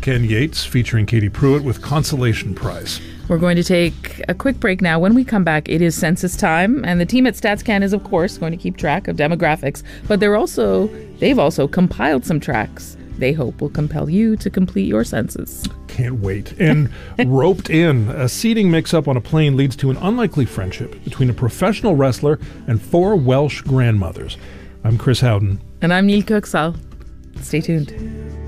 Ken Yates featuring Katie Pruitt with Consolation Prize. We're going to take a quick break now. When we come back, it is census time, and the team at StatsCan is, of course, going to keep track of demographics, but they've also compiled some tracks they hope will compel you to complete your census. Can't wait. And roped in, a seating mix-up on a plane leads to an unlikely friendship between a professional wrestler and 4 Welsh grandmothers. I'm Chris Howden. And I'm Neil Kirksall. Stay tuned.